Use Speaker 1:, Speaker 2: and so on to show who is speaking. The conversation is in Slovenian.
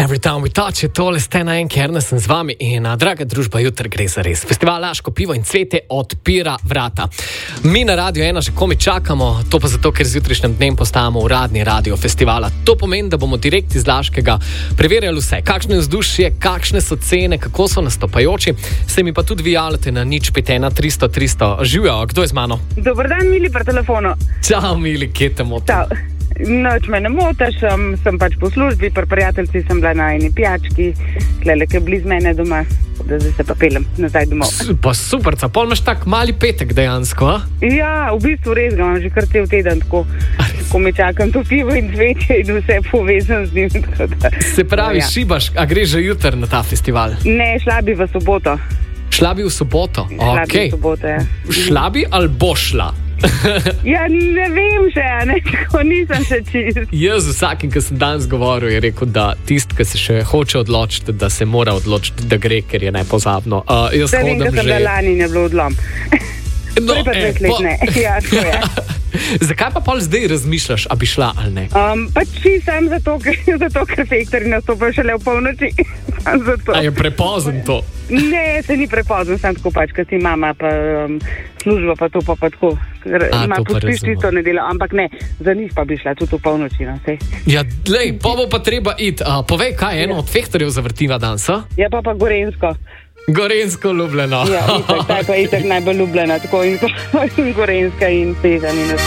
Speaker 1: Every time we touch it, tole ste na en Kerne, sem z vami in draga družba, jutri gre za res. Festival Laško pivo in cvetje odpira vrata. Mi na Radio 1 že komi čakamo, to pa zato, ker z jutrišnjem dnem postajamo uradni radio festivala. To pomeni, da bomo direkt iz Laškega preverjali vse, kakšno je vzdušje, kakšne so cene, kako so nastopajoči. Se mi pa tudi vi javljate na 051 300 300. Živijo, kdo je z mano?
Speaker 2: Dober dan, Mili, pri telefonu.
Speaker 1: Čau, Mili, kje te motim?
Speaker 2: Čau. Noč me ne motaš, sem pač po službi, pri prijateljci sem bila na eni pijački, tlele, ki je bliz mene doma, da zdaj se pa pelem nazaj domov.
Speaker 1: Pa super, pol imaš tak mali petek dejansko, a?
Speaker 2: Ja, v bistvu res ga imam že kar cel teden, tako, ko me čakam to pivo in cvetje in vse povezan z njim.
Speaker 1: Se pravi, ja. Šibaš, a greš že jutri na ta festival?
Speaker 2: Ne, šla bi v soboto.
Speaker 1: Šla bi v soboto?
Speaker 2: Šla bi v soboto, ja.
Speaker 1: Šla bi ali bo šla?
Speaker 2: Ja, ne vem še, tako nisem še čist.
Speaker 1: Jaz z vsakim, ki sem danes govoril, je rekel, da tist, ki se še hoče odločiti, da se mora odločiti, da gre, ker je nepozabno. Jaz
Speaker 2: da vem, da sem že... lani in je bilo odlom.
Speaker 1: No,
Speaker 2: ja, tako je.
Speaker 1: Zakaj pa pol zdaj razmišljaš, a bi šla ali ne?
Speaker 2: Pač sem zato, ker Fektorji nastopajo šele v polnoči.
Speaker 1: A je prepozen to?
Speaker 2: Ne, se ni prepozen, sem tako pač, ker si mama pa služba pa to pa tako. Ima podpis tisto nedelo, ampak ne, za njih pa bi šla tudi v polnoči. No,
Speaker 1: ja, lej, pa bo pa treba iti. Povej, kaj je eno od Fektorjev zavrtiva danes?
Speaker 2: Ja, pa Gorenjsko.
Speaker 1: Gorenjsko Ljubljeno.
Speaker 2: Ja, itak, ta je pa itak najbolj ljubljena, tako in Gorenjska in Sežan in vse.